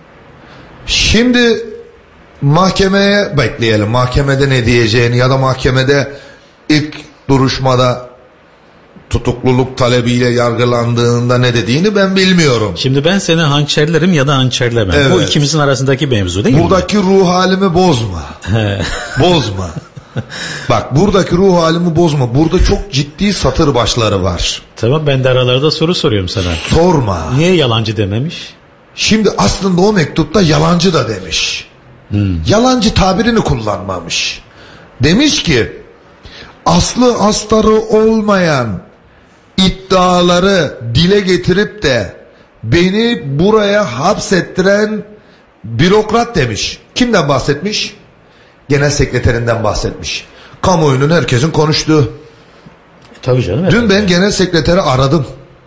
Şimdi mahkemeye bekleyelim. Mahkemede ne diyeceğini ya da mahkemede ilk duruşmada tutukluluk talebiyle yargılandığında ne dediğini ben bilmiyorum. Şimdi ben seni hançerlerim ya da hançerlemem. Evet. Bu ikimizin arasındaki mevzu değil Buradaki mi? ruh halimi bozma. Bozma. Bak, buradaki ruh halimi bozma. Burada çok ciddi satır başları var. Tamam, ben de aralarda soru soruyorum sana. Sorma. Niye yalancı dememiş? Şimdi aslında o mektupta yalancı da demiş. Hmm. Yalancı tabirini kullanmamış. Demiş ki, aslı astarı olmayan iddiaları dile getirip de beni buraya hapsettiren bürokrat demiş. Kimden bahsetmiş? Genel sekreterinden bahsetmiş. Kamuoyunun, herkesin konuştuğu. Tabii canım. Dün evet. ben genel sekreteri aradım.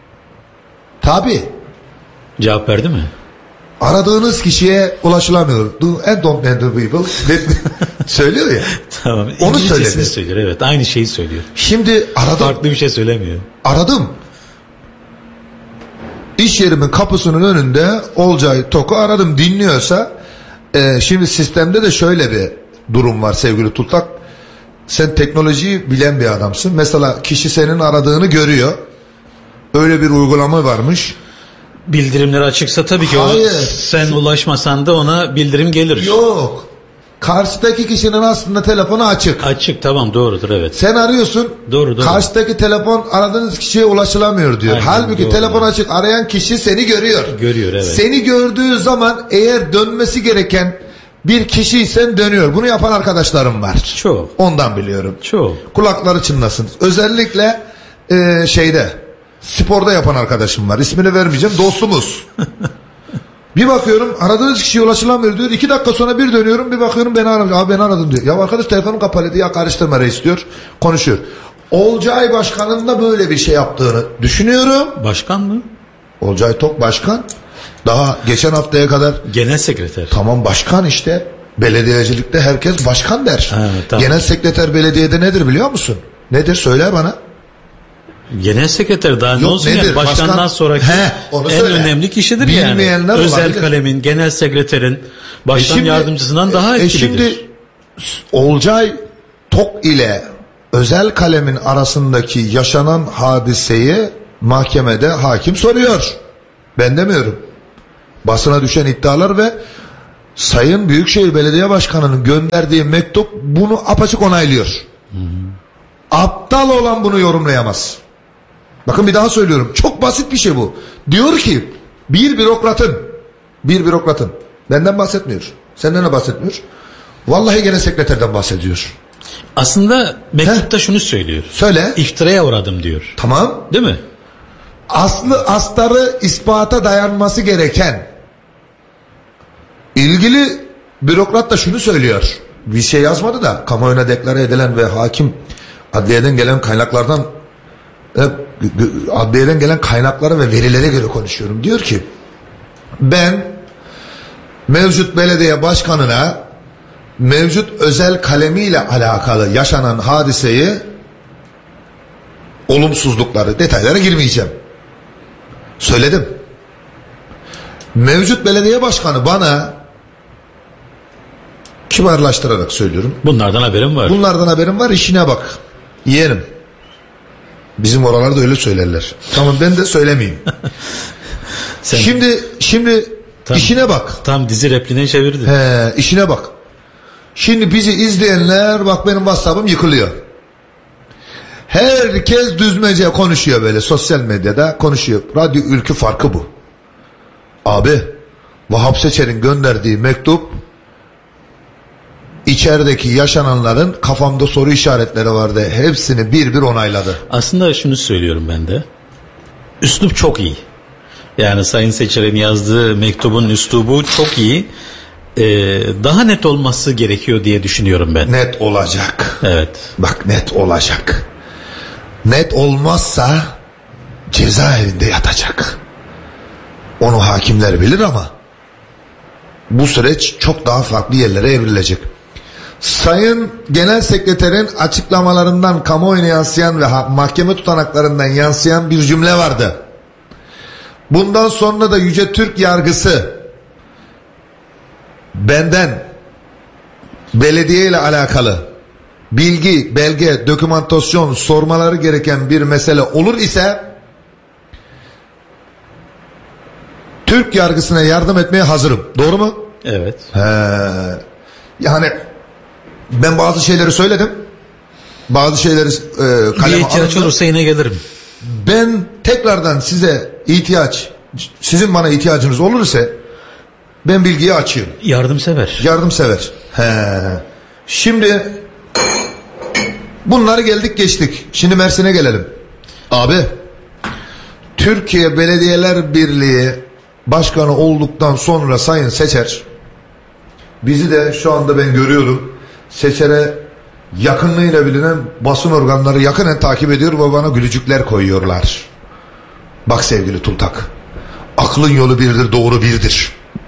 Tabii. Cevap verdi mi? Aradığınız kişiye ulaşılamıyor. Do and don't know the people. Söylüyor ya. Tamam. Onu İngilizcesini söyledi. söylüyor. Evet, aynı şeyi söylüyor. Şimdi aradım. Farklı bir şey söylemiyor. Aradım. İş yerimin kapısının önünde Olcay Tok'u aradım. Dinliyorsa e, şimdi sistemde de şöyle bir durum var sevgili Tuttak. Sen teknolojiyi bilen bir adamsın. Mesela kişi senin aradığını görüyor. Öyle bir uygulama varmış. Bildirimler açıksa tabii ki Hayır. o, sen ulaşmasan da ona bildirim gelir. Yok. Karşıdaki kişinin aslında telefonu açık. Açık, tamam, doğrudur, evet. Sen arıyorsun. Doğru, doğru. Karşıdaki telefon aradığınız kişiye ulaşılamıyor diyor. Aynen, Halbuki doğru. telefon açık, arayan kişi seni görüyor. Görüyor, evet. Seni gördüğü zaman eğer dönmesi gereken bir kişiysen dönüyor. Bunu yapan arkadaşlarım var. Çok. Ondan biliyorum. Çok. Kulakları çınlasın. Özellikle e, şeyde sporda yapan arkadaşım var. İsmini vermeyeceğim. Dostumuz. Bir bakıyorum aradığınız kişiye ulaşılamıyor diyor. İki dakika sonra bir dönüyorum, bir bakıyorum beni aramış. Abi beni aradım diyor. Ya arkadaş telefonum kapalı diye, karıştırma reis diyor. Konuşuyor. Olcay Başkan'ın da böyle bir şey yaptığını düşünüyorum. Başkan mı? Olcay Tok başkan. Daha geçen haftaya kadar. Genel sekreter. Tamam, başkan işte. Belediyecilikte herkes başkan der. Ha, tamam. Genel sekreter belediyede nedir biliyor musun? Nedir, söyle bana. Genel sekreter daha ne Yok, olsun nedir? yani başkandan Başkan- sonraki He, onu en söyle. önemli kişidir Bilmeyenler yani. Özel olabilir. kalemin, genel sekreterin başkan E şimdi- yardımcısından daha e etkilidir. şimdi Olcay Tok ile özel kalemin arasındaki yaşanan hadiseyi mahkemede hakim soruyor. Ben demiyorum. Basına düşen iddialar ve Sayın Büyükşehir Belediye Başkanı'nın gönderdiği mektup bunu apaçık onaylıyor. Hı hı. Aptal olan bunu yorumlayamaz. Bakın bir daha söylüyorum. Çok basit bir şey bu. Diyor ki bir bürokratın bir bürokratın benden bahsetmiyor. Senden de bahsetmiyor. Vallahi gene sekreterden bahsediyor. Aslında mektupta Heh. şunu söylüyor. Söyle. İftiraya uğradım diyor. Tamam. Değil mi? Aslı astarı ispata dayanması gereken ilgili bürokrat da şunu söylüyor. Bir şey yazmadı da kamuoyuna deklare edilen ve hakim adliyeden gelen kaynaklardan adliyeden gelen kaynaklara ve verilere göre konuşuyorum. Diyor ki ben mevcut belediye başkanına mevcut özel kalemiyle alakalı yaşanan hadiseyi, olumsuzlukları, detaylara girmeyeceğim. Söyledim. Mevcut belediye başkanı bana, kibarlaştırarak söylüyorum, bunlardan haberim var. Bunlardan haberim var, işine bak. Yeğenim. Bizim oralarda öyle söylerler. Tamam, ben de söylemeyeyim. Sen... Şimdi şimdi tam, işine bak. Tam dizi repliğine çevirdi. He, işine bak. Şimdi bizi izleyenler, bak benim WhatsApp'ım yıkılıyor. Herkes düzmece konuşuyor, böyle sosyal medyada konuşuyor. Radyo Ülkü farkı bu. Abi, Vahap Seçer'in gönderdiği mektup içerideki yaşananların kafamda soru işaretleri vardı. Hepsini bir bir onayladı. Aslında şunu söylüyorum ben de. Üslup çok iyi. Yani Sayın Seçer'in yazdığı mektubun üslubu çok iyi. Ee, daha net olması gerekiyor diye düşünüyorum ben. Net olacak. Evet. Bak, net olacak. Net olmazsa cezaevinde yatacak. Onu hakimler bilir ama bu süreç çok daha farklı yerlere evrilecek. Sayın Genel Sekreterin açıklamalarından kamuoyuna yansıyan ve mahkeme tutanaklarından yansıyan bir cümle vardı. Bundan sonra da Yüce Türk yargısı benden belediye ile alakalı bilgi, belge, dokümantasyon sormaları gereken bir mesele olur ise Türk yargısına yardım etmeye hazırım. Doğru mu? Evet. He. Yani ben bazı şeyleri söyledim. Bazı şeyleri e, kaleme bir ihtiyaç alındı. olursa yine gelirim. Ben tekrardan size ihtiyaç, sizin bana ihtiyacınız olursa ben bilgiyi açıyorum. Yardımsever. Yardımsever. He. Şimdi bunları geldik geçtik. Şimdi Mersin'e gelelim. Abi, Türkiye Belediyeler Birliği Başkanı olduktan sonra Sayın Seçer, bizi de şu anda ben görüyorum, Seçer'e yakınlığıyla bilinen basın organları yakinen takip ediyor ve bana gülücükler koyuyorlar. Bak sevgili Tultak, aklın yolu birdir, doğru birdir.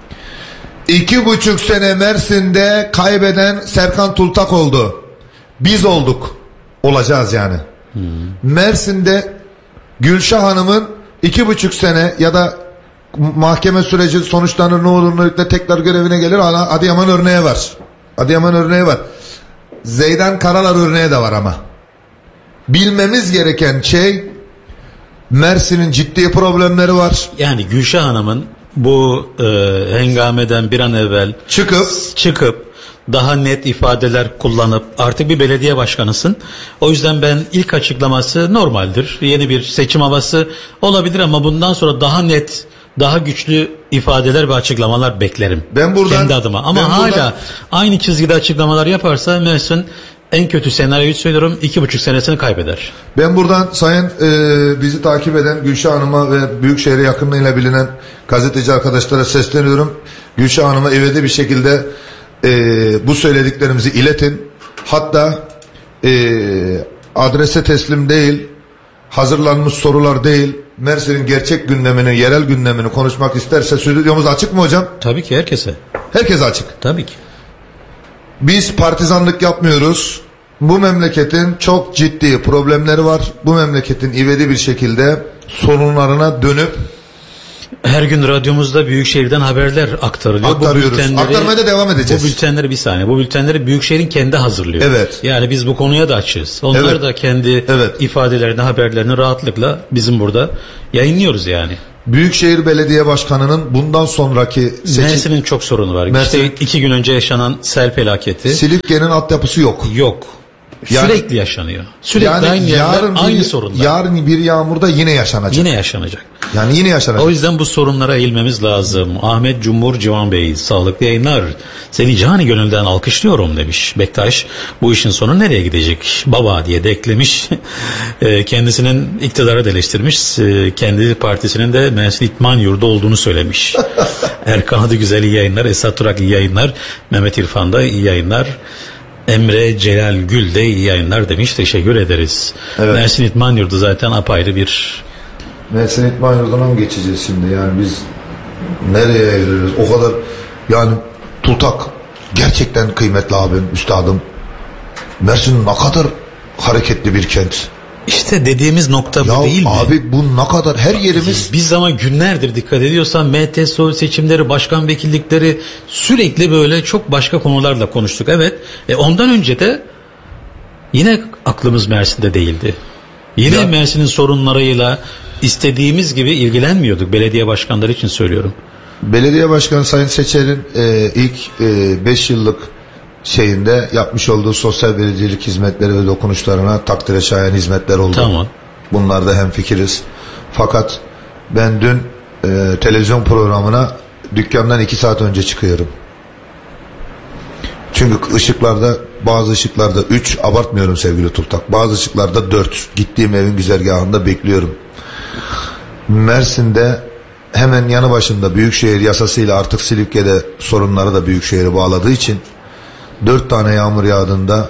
İki buçuk sene Mersin'de kaybeden Serkan Tultak oldu. Biz olduk. Olacağız yani. Hmm. Mersin'de Gülşah Hanım'ın iki buçuk sene ya da mahkeme süreci sonuçlanır, ne olur ne tekrar görevine gelir. Adıyaman örneği var. Adıyaman örneği var. Zeydan Karalar örneği de var ama. Bilmemiz gereken şey, Mersin'in ciddi problemleri var. Yani Gülşah Hanım'ın bu e, hengameden bir an evvel çıkıp çıkıp daha net ifadeler kullanıp, artık bir belediye başkanısın. O yüzden ben ilk açıklaması normaldir. Yeni bir seçim havası olabilir ama bundan sonra daha net, daha güçlü ifadeler ve açıklamalar beklerim. Ben buradan kendi adıma. Ama hala buradan, aynı çizgide açıklamalar yaparsa Mersin, en kötü senaryoyu söylüyorum, iki buçuk senesini kaybeder. Ben buradan sayın e, bizi takip eden Gülşah Hanım'a ve Büyükşehir'e yakınlığıyla bilinen gazeteci arkadaşlara sesleniyorum. Gülşah Hanım'a ivedi bir şekilde e, bu söylediklerimizi iletin. Hatta e, adrese teslim değil, hazırlanmış sorular değil, Mersin'in gerçek gündemini, yerel gündemini konuşmak isterse stüdyomuz açık mı hocam? Tabii ki, herkese. Herkese açık. Tabii ki. Biz partizanlık yapmıyoruz. Bu memleketin çok ciddi problemleri var. Bu memleketin ivedi bir şekilde sorunlarına dönüp Her gün radyomuzda Büyükşehir'den haberler aktarılıyor. Aktarıyoruz. Aktarmaya da devam edeceğiz. Bu bültenleri bir saniye. Bu bültenleri Büyükşehir'in kendi hazırlıyor. Evet. Yani biz bu konuya da açığız. Onlar Evet. da kendi Evet. ifadelerini, haberlerini rahatlıkla bizim burada yayınlıyoruz yani. Büyükşehir Belediye Başkanı'nın bundan sonraki seçim... Mersin'in çok sorunu var. Mersin- İşte iki gün önce yaşanan sel felaketi. Silifke'nin altyapısı yok. Yok. Yani- Sürekli yaşanıyor. Sürekli aynı yerler, aynı bir, sorunlar. yarın bir yağmurda yine yaşanacak. Yine yaşanacak. Yani yine yaşanacak. O yüzden bu sorunlara eğilmemiz lazım. Ahmet Cumhur Civan Bey, sağlıklı yayınlar. Seni cani gönülden alkışlıyorum demiş Bektaş. Bu işin sonu nereye gidecek? Baba diye de eklemiş. E, Kendisinin iktidarı da eleştirmiş. E, Kendi partisinin de Mersin İtman Yurdu olduğunu söylemiş. Erkan Adı Güzel iyi yayınlar. Esat Turak iyi yayınlar. Mehmet İrfan da iyi yayınlar. Emre Celal Gül de iyi yayınlar demiş. Teşekkür ederiz. Evet. Mersin İtman Yurdu zaten apayrı bir... Mersin İtman Yurdu'na mı geçeceğiz şimdi? Yani biz nereye evriliyoruz? O kadar yani Tultak gerçekten kıymetli abim, üstadım. Mersin ne kadar hareketli bir kent. İşte dediğimiz nokta bu Ya değil mi? abi bu ne kadar her yerimiz... Biz ama günlerdir dikkat ediyorsan M T S O seçimleri, başkan vekillikleri sürekli böyle çok başka konularla konuştuk. Evet. E ondan önce de yine aklımız Mersin'de değildi. Yine Ya- Mersin'in sorunlarıyla istediğimiz gibi ilgilenmiyorduk. Belediye başkanları için söylüyorum. Belediye Başkanı Sayın Seçer'in e, ilk beş yıllık şeyinde yapmış olduğu sosyal belediyecilik hizmetleri ve dokunuşlarına takdire şayan hizmetler oldu. Tamam. Bunlarda hemfikiriz. Fakat ben dün e, televizyon programına dükkandan iki saat önce çıkıyorum. Çünkü ışıklarda, bazı ışıklarda üç, abartmıyorum sevgili Tultak, bazı ışıklarda dört. Gittiğim evin güzergahında bekliyorum. Mersin'de hemen yanı başında Büyükşehir yasasıyla artık Silifke'de sorunları da Büyükşehir'e bağladığı için dört tane yağmur yağdığında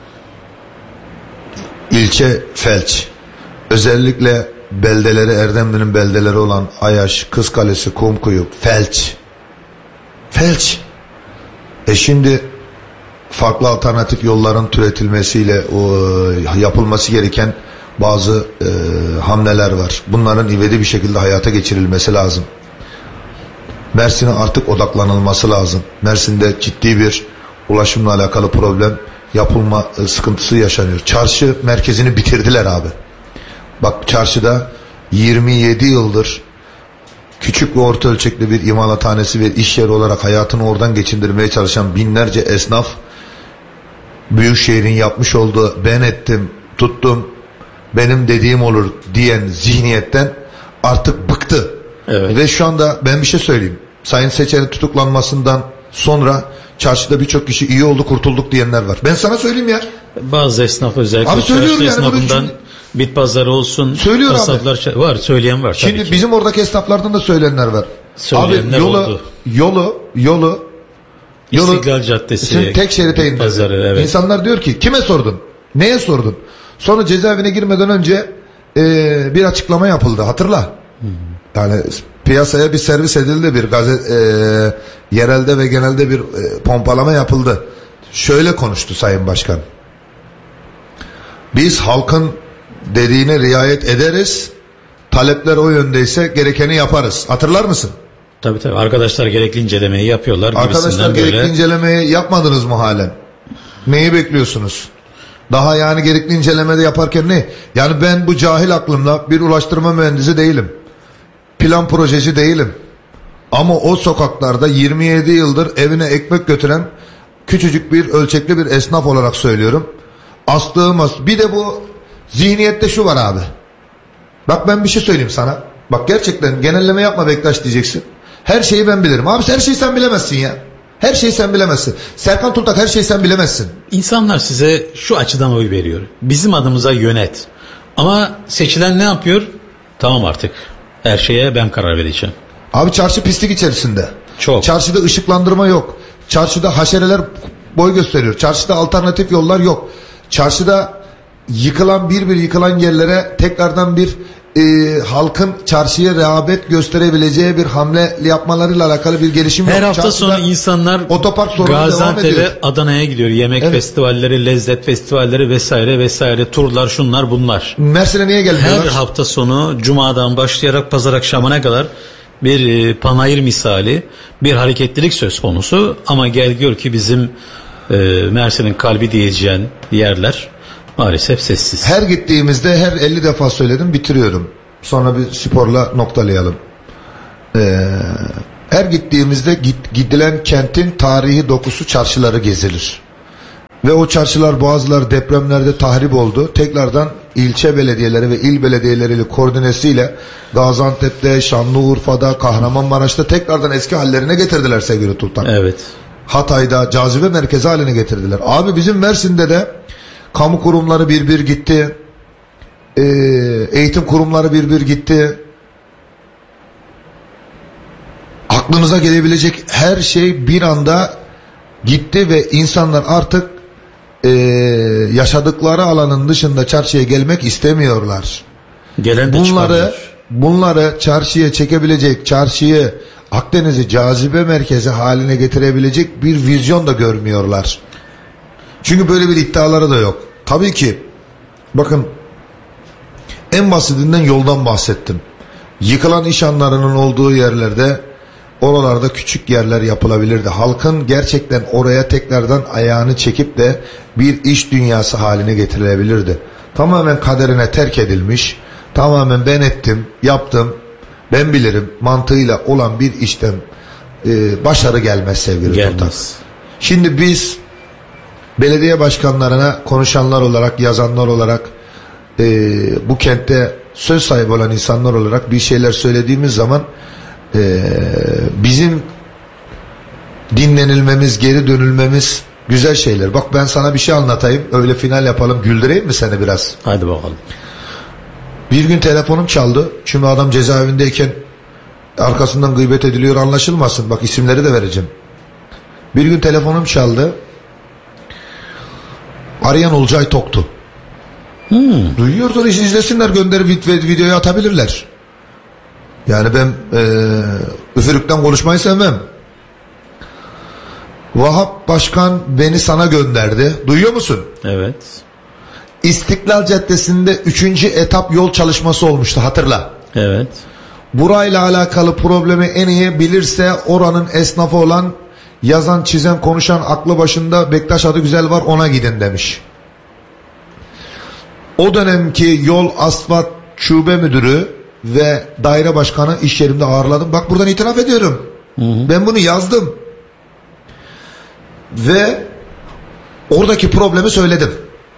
ilçe felç. Özellikle beldeleri, Erdemli'nin beldeleri olan Ayaş, Kızkalesi, Kumkuyu felç. Felç. E şimdi farklı alternatif yolların türetilmesiyle o, yapılması gereken bazı e, hamleler var. Bunların ivedi bir şekilde hayata geçirilmesi lazım. Mersin'e artık odaklanılması lazım. Mersin'de ciddi bir ulaşımla alakalı problem, yapılma e, sıkıntısı yaşanıyor. Çarşı merkezini bitirdiler abi. Bak çarşıda yirmi yedi yıldır küçük ve orta ölçekli bir imalathanesi ve iş yeri olarak hayatını oradan geçindirmeye çalışan binlerce esnaf, Büyükşehir'in yapmış olduğu ben ettim, tuttum, benim dediğim olur diyen zihniyetten artık bıktı. Evet. Ve şu anda ben bir şey söyleyeyim. Sayın Seçer'in tutuklanmasından sonra çarşıda birçok kişi iyi oldu, kurtulduk diyenler var. Ben sana söyleyeyim ya. Bazı esnaf özellikle Abi söylüyorum çarşı yani bunu esnafından şimdi- bit pazarı olsun. Söylüyor abi. kasaplar, var söyleyen var tabii Şimdi ki. bizim oradaki esnaflardan da söyleyenler var. Söyleyenler Abi yolu, oldu. yolu, yolu, yolu, İstiklal Caddesi, Şimdi tek şerite bit indirdi. pazarı, evet. İnsanlar diyor ki kime sordun? Neye sordun? Sonra cezaevine girmeden önce e, bir açıklama yapıldı. Hatırla. Hmm. Yani piyasaya bir servis edildi, bir gazet, e, yerelde ve genelde bir e, pompalama yapıldı. Şöyle konuştu Sayın Başkan. Biz halkın dediğine riayet ederiz. Talepler o yöndeyse gerekeni yaparız. Hatırlar mısın? Tabii tabii. Arkadaşlar gerekli incelemeyi yapıyorlar. Arkadaşlar gibisinden gerekli böyle. incelemeyi yapmadınız mı halen? Neyi bekliyorsunuz? Daha yani gerekli incelemede yaparken ne? Yani ben bu cahil aklımla bir ulaştırma mühendisi değilim. Plan projeci değilim. Ama o sokaklarda yirmi yedi yıldır evine ekmek götüren küçücük bir ölçekli bir esnaf olarak söylüyorum. Astığım as. Bir de bu zihniyette şu var abi. Bak ben bir şey söyleyeyim sana. Bak gerçekten genelleme yapma Bektaş diyeceksin. Her şeyi ben bilirim. Abi her şeyi sen bilemezsin ya. Her şeyi sen bilemezsin. Serkan Tultak her şeyi sen bilemezsin. İnsanlar size şu açıdan oy veriyor. Bizim adımıza yönet. Ama seçilen ne yapıyor? Tamam artık. Her şeye ben karar vereceğim. Abi çarşı pislik içerisinde. Çok. Çarşıda ışıklandırma yok. Çarşıda haşereler boy gösteriyor. Çarşıda alternatif yollar yok. Çarşıda yıkılan bir bir yıkılan yerlere tekrardan bir e, halkın çarşıya rağbet gösterebileceği bir hamle yapmalarıyla alakalı bir gelişim Her yok. hafta Çarşıda sonu insanlar otopark sorunu devam ediyor. Gaziantep'e, Adana'ya gidiyor. Yemek Evet. festivalleri, lezzet festivalleri vesaire vesaire, turlar, şunlar bunlar. Mersin'e niye gelmiyorlar? Her hafta sonu cumadan başlayarak pazar akşamına kadar bir panayır misali bir hareketlilik söz konusu ama gel gör ki bizim e, Mersin'in kalbi diyeceğin yerler maalesef sessiz. Her gittiğimizde her elli defa söyledim, bitiriyorum. Sonra bir sporla noktalayalım. Ee, her gittiğimizde git, gidilen kentin tarihi dokusu çarşıları gezilir. Ve o çarşılar bazıları depremlerde tahrip oldu. Tekrardan ilçe belediyeleri ve il belediyeleriyle koordinesiyle Gaziantep'te, Şanlıurfa'da, Kahramanmaraş'ta tekrardan eski hallerine getirdiler sevgili Tultan. Evet. Hatay'da cazibe merkezi haline getirdiler. Abi bizim Mersin'de de kamu kurumları bir bir gitti. Ee, eğitim kurumları bir bir gitti. Aklınıza gelebilecek her şey bir anda gitti ve insanlar artık e, yaşadıkları alanın dışında çarşıya gelmek istemiyorlar. Gelen de bunları çıkamıyor. bunları çarşıya çekebilecek, çarşıyı Akdeniz'i cazibe merkezi haline getirebilecek bir vizyon da görmüyorlar. Çünkü böyle bir iddiaları da yok. Tabii ki bakın, en basitinden yoldan bahsettim. Yıkılan iş hanlarının olduğu yerlerde, oralarda küçük yerler yapılabilirdi. Halkın gerçekten oraya tekrardan ayağını çekip de bir iş dünyası haline getirilebilirdi. Tamamen kaderine terk edilmiş, tamamen ben ettim, yaptım, ben bilirim mantığıyla olan bir işten e, başarı gelmez sevgili Gelmez. Tultan. Şimdi biz belediye başkanlarına konuşanlar olarak, yazanlar olarak, e, bu kentte söz sahibi olan insanlar olarak bir şeyler söylediğimiz zaman e, bizim dinlenilmemiz, geri dönülmemiz güzel şeyler. Bak ben sana bir şey anlatayım, öyle final yapalım, güldüreyim mi seni biraz? Hadi bakalım. Bir gün telefonum çaldı. Çünkü adam cezaevindeyken arkasından gıybet ediliyor, anlaşılmasın. Bak isimleri de vereceğim. Bir gün telefonum çaldı. Arayan Olcay Toktu. Hmm. Duyuyordur, iş izlesinler, gönderip videoyu atabilirler. Yani ben e, üfürükten konuşmayı sevmem. Vahap Başkan beni sana gönderdi. Duyuyor musun? Evet. İstiklal Caddesi'nde üçüncü etap yol çalışması olmuştu, hatırla. Evet. Burayla alakalı problemi en iyi bilirse oranın esnafı olan, yazan, çizen, konuşan, aklı başında Bektaş adı güzel var, ona gidin demiş. O dönemki yol asfalt şube müdürü ve daire başkanı iş yerimde ağırladım. Bak buradan itiraf ediyorum. Hı hı. Ben bunu yazdım. Ve oradaki problemi söyledim.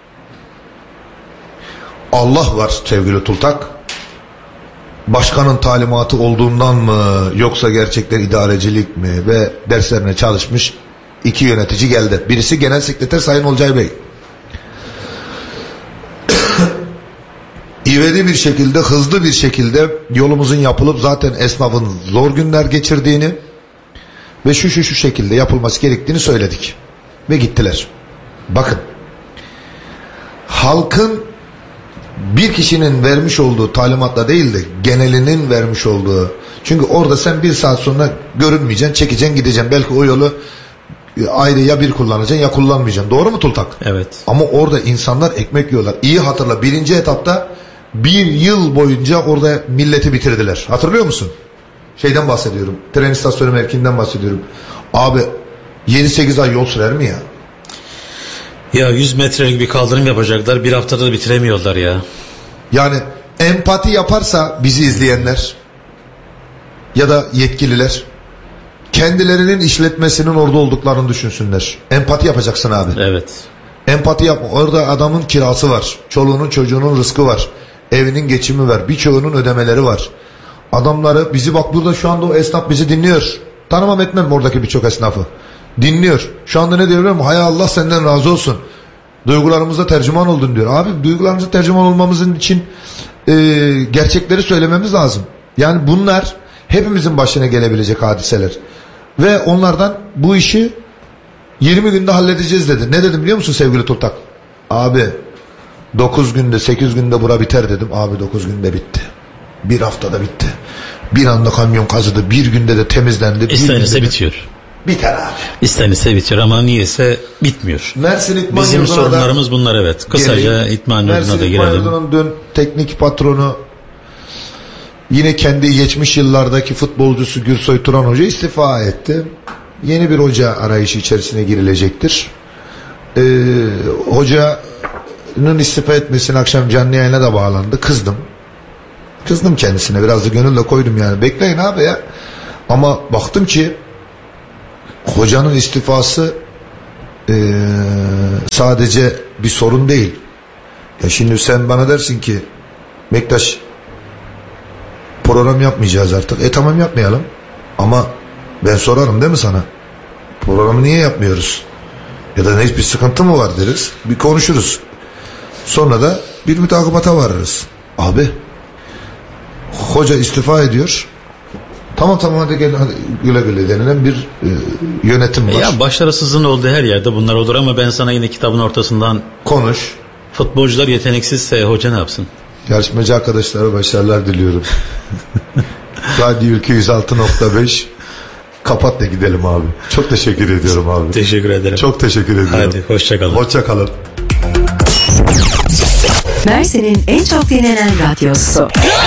Allah var sevgili Tultak. Başkanın talimatı olduğundan mı, yoksa gerçekten idarecilik mi ve derslerine çalışmış iki yönetici geldi. Birisi Genel Sekreter Sayın Olcay Bey. İvedi bir şekilde, hızlı bir şekilde yolumuzun yapılıp zaten esnafın zor günler geçirdiğini ve şu şu şu şekilde yapılması gerektiğini söyledik. Ve gittiler. Bakın, halkın bir kişinin vermiş olduğu talimatla değil de genelinin vermiş olduğu. Çünkü orada sen bir saat sonra görünmeyeceksin, çekeceksin, gideceksin. Belki o yolu ayrı ya bir kullanacaksın ya kullanmayacaksın. Doğru mu Tultak? Evet. Ama orada insanlar ekmek yiyorlar. İyi hatırla, birinci etapta bir yıl boyunca orada milleti bitirdiler. Hatırlıyor musun? Şeyden bahsediyorum. Tren istasyonu mevkiinden bahsediyorum. Abi yedi sekiz ay yol sürer mi ya? Ya yüz metrelik bir kaldırım yapacaklar, bir haftada da bitiremiyorlar ya. Yani empati yaparsa bizi izleyenler ya da yetkililer kendilerinin işletmesinin orada olduklarını düşünsünler. Empati yapacaksın abi. Evet. Empati yapma. Orada adamın kirası var. Çoluğunun çocuğunun rızkı var. Evinin geçimi var. Birçoğunun ödemeleri var. Adamları, bizi bak burada şu anda o esnaf bizi dinliyor. Tanımam etmem oradaki birçok esnafı. Dinliyor. Şu anda ne diyor biliyor musun? Hay Allah senden razı olsun. Duygularımıza tercüman oldun diyor. Abi duygularımıza tercüman olmamızın için e, gerçekleri söylememiz lazım. Yani bunlar hepimizin başına gelebilecek hadiseler. Ve onlardan bu işi yirmi günde halledeceğiz dedi. Ne dedim biliyor musun sevgili Tultak? Abi dokuz günde sekiz günde bura biter dedim. Abi dokuz günde bitti. Bir haftada bitti. Bir anda kamyon kazıdı. Bir günde de temizlendi. İstenirse bitiyor. Biter abi. İstenirse bitiyor ama niyeyse bitmiyor. Mersin İtman Bizim Yurdu'na sorunlarımız da bunlar, evet. Kısaca geleyim. İtman Yurdu'na da Mersin İtman girelim. Yurdu'nun dün teknik patronu Yine kendi geçmiş yıllardaki futbolcusu Gürsoy Turan Hoca istifa etti. Yeni bir hoca arayışı içerisine girilecektir. Ee, hocanın istifa etmesine akşam canlı yayına da bağlandı. Kızdım. Kızdım kendisine. Biraz da gönülle koydum yani. Bekleyin abi ya. Ama baktım ki hocanın istifası ee, sadece bir sorun değil. Ya şimdi sen bana dersin ki Bektaş, program yapmayacağız artık. E tamam, yapmayalım. Ama ben sorarım değil mi sana? Programı niye yapmıyoruz? Ya da ne, bir sıkıntı mı var deriz. Bir konuşuruz. Sonra da bir mütakibata varırız. Abi hoca istifa ediyor. Tamam tamam hadi gel, hadi güle güle denilen bir e, yönetim var. Ya başarısızlığın olduğu her yerde bunlar olur ama ben sana yine kitabın ortasından konuş. Futbolcular yeteneksizse hoca ne yapsın? Yarışmacı arkadaşlara başarılar diliyorum. Radyo Ülke yüz altı nokta beş. Kapat da gidelim abi. Çok teşekkür ediyorum abi. Teşekkür ederim. Çok teşekkür ediyorum. Hadi hoşça kalın. Hoşça kalın. Mersin'in en çok dinlenen radyosu.